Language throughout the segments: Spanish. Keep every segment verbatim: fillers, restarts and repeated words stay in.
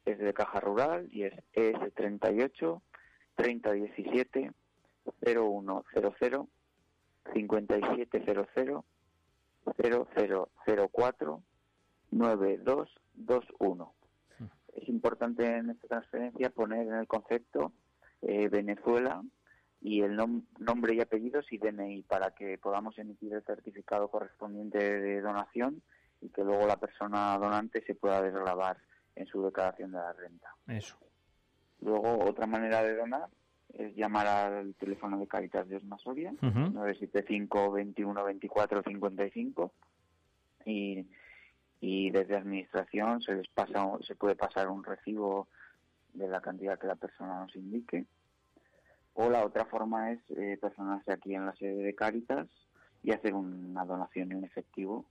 es de Caja Rural y es E S treinta y ocho, treinta diecisiete, cero uno cero cero, cincuenta y siete cero cero, cero cero cero cuatro, nueve dos dos uno. Es importante en esta transferencia poner en el concepto eh, Venezuela y el nom- nombre y apellidos y D N I para que podamos emitir el certificado correspondiente de donación y que luego la persona donante se pueda desgravar en su declaración de la renta. Eso. Luego, otra manera de donar es llamar al teléfono de Cáritas de Osma Soria, uh-huh. nueve siete cinco, veintiuno, veinticuatro, cincuenta y cinco, y, y desde administración se les pasa, se puede pasar un recibo de la cantidad que la persona nos indique. O la otra forma es eh, personarse aquí en la sede de Cáritas y hacer una donación en efectivo,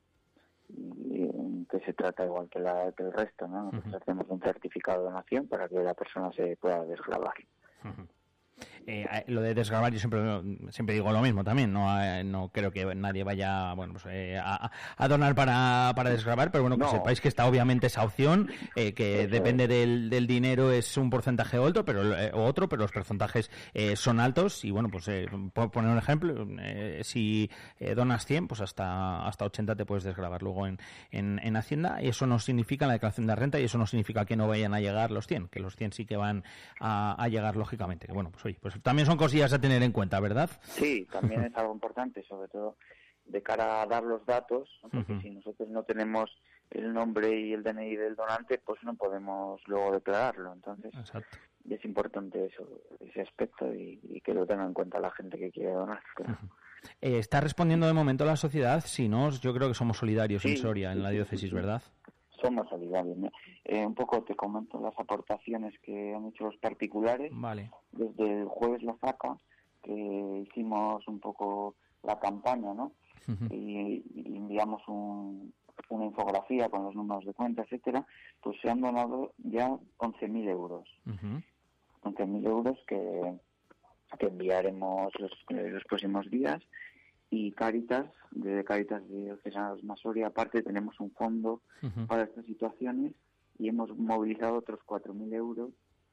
y, y, que se trata igual que, la, que el resto, ¿no? Nosotros uh-huh. hacemos un certificado de donación para que la persona se pueda desgravar. Uh-huh. Eh, lo de desgravar yo siempre siempre digo lo mismo también, no no creo que nadie vaya bueno pues eh, a, a donar para, para desgravar, pero bueno, que no. sepáis que está obviamente esa opción, eh, que Eso depende es. del, del dinero, es un porcentaje alto, pero eh, otro, pero los porcentajes eh, son altos y bueno, pues eh, por poner un ejemplo, eh, si eh, donas cien, pues hasta hasta ochenta te puedes desgravar luego en, en, en Hacienda, y eso no significa la declaración de renta, y eso no significa que no vayan a llegar los cien, que los cien sí que van a, a llegar lógicamente, que bueno, pues oye, pues también son cosillas a tener en cuenta, ¿verdad? Sí, también es algo importante, sobre todo de cara a dar los datos, ¿no? Porque uh-huh. si nosotros no tenemos el nombre y el D N I del donante, pues no podemos luego declararlo. Entonces, Exacto. es importante eso, ese aspecto y, y que lo tenga en cuenta la gente que quiere donar. Claro. Uh-huh. Eh, ¿Está respondiendo de momento la sociedad? Si no, yo creo que somos solidarios sí, en Soria, sí, en la diócesis, sí, sí. ¿verdad? Somos solidarios. ¿no? Eh, un poco te comento las aportaciones que han hecho los particulares. Vale. Desde el jueves la saca, que hicimos un poco la campaña, ¿no? Uh-huh. Y, y enviamos un, una infografía con los números de cuenta, etcétera, pues se han donado ya once mil euros. Uh-huh. once mil euros que, que enviaremos los, los próximos días. Y Cáritas, desde Cáritas de Diocesana de Osma Soria, aparte tenemos un fondo uh-huh. para estas situaciones y hemos movilizado otros cuatro mil euros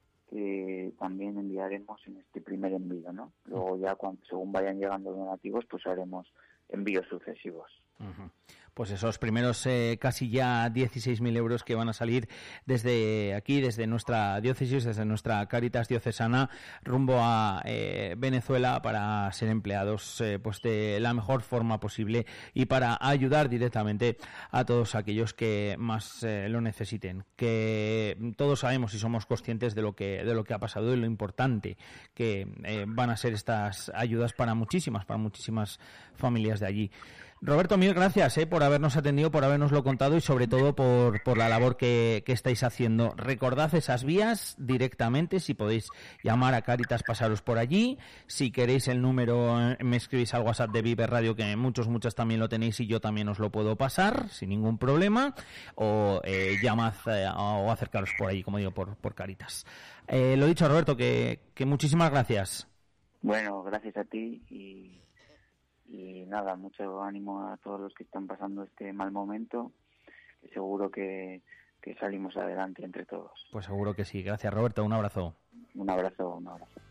que también enviaremos en este primer envío, ¿no? Luego ya cuando, según vayan llegando donativos, pues haremos envíos sucesivos. Uh-huh. Pues esos primeros eh, casi ya dieciséis mil euros que van a salir desde aquí, desde nuestra diócesis, desde nuestra Cáritas diocesana, rumbo a eh, Venezuela, para ser empleados eh, pues de la mejor forma posible y para ayudar directamente a todos aquellos que más eh, lo necesiten. Que todos sabemos y somos conscientes de lo que de lo que ha pasado y lo importante que eh, van a ser estas ayudas para muchísimas, para muchísimas familias de allí. Roberto, mil gracias eh, por habernos atendido, por habernoslo contado y sobre todo por, por la labor que, que estáis haciendo. Recordad esas vías directamente, si podéis llamar a Cáritas, pasaros por allí. Si queréis el número, me escribís al WhatsApp de Vive Radio, que muchos, muchas también lo tenéis y yo también os lo puedo pasar sin ningún problema. O eh, llamad eh, o acercaros por allí, como digo, por, por Cáritas. Eh, lo dicho, Roberto, que, que muchísimas gracias. Bueno, gracias a ti y... Y nada, mucho ánimo a todos los que están pasando este mal momento, que seguro que, que salimos adelante entre todos. Pues seguro que sí. Gracias, Roberto. Un abrazo. Un abrazo, un abrazo.